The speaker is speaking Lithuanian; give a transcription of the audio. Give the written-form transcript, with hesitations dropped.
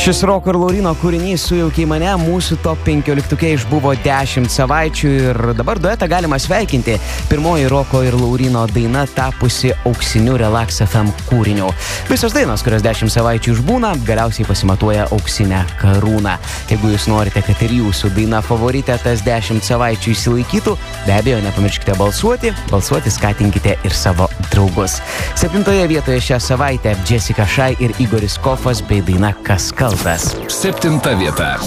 Šis Roko ir Lauryno kūrinys Sujaukei mane mūsų top 15 išbuvo 10 savaičių ir dabar duetą galima sveikinti. Pirmoji Roko ir Lauryno daina tapusi auksiniu Relax FM kūriniu. Visos dainos, kurios 10 savaičių išbūna, galiausiai pasimatuoja auksinę karūną. Jeigu jūs norite, kad ir jūsų daina favorite tas 10 savaičių įsilaikytų, be abejo nepamirškite balsuoti. Balsuoti skatinkite ir savo draugus. 7 vietoje šią savaitę Jessica Shai ir Igoris Kofas bei daina Kas kaltas. 7 vieta.